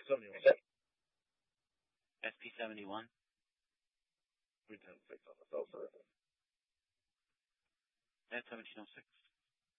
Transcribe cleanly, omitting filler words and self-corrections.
71. SP-71. 310-6 on the cell, sir. At 1706.